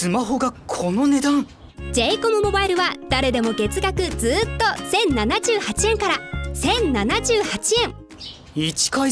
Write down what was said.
スマホがこの値段。 j コムモバイルは誰でも月額ずっと1078円から1078円。 1回